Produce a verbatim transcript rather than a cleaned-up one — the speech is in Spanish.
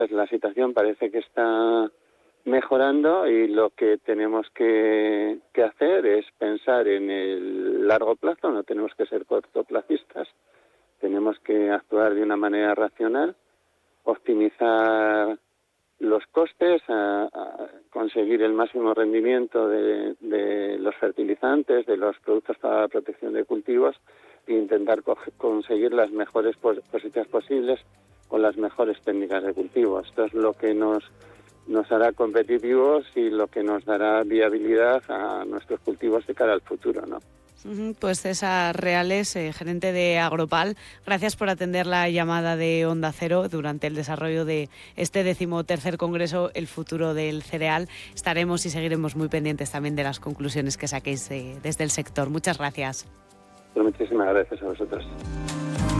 Pues la situación parece que está mejorando y lo que tenemos que, que hacer es pensar en el largo plazo, no tenemos que ser cortoplacistas, tenemos que actuar de una manera racional, optimizar los costes, a, a conseguir el máximo rendimiento de, de los fertilizantes, de los productos para la protección de cultivos e intentar co- conseguir las mejores pos- cosechas posibles con las mejores técnicas de cultivo. Esto es lo que nos nos hará competitivos y lo que nos dará viabilidad a nuestros cultivos de cara al futuro, ¿no? Pues César Reales, eh, gerente de Agropal, gracias por atender la llamada de Onda Cero durante el desarrollo de este decimotercer Congreso El Futuro del Cereal. Estaremos y seguiremos muy pendientes también de las conclusiones que saquéis eh, desde el sector. Muchas gracias. Pues muchísimas gracias a vosotros.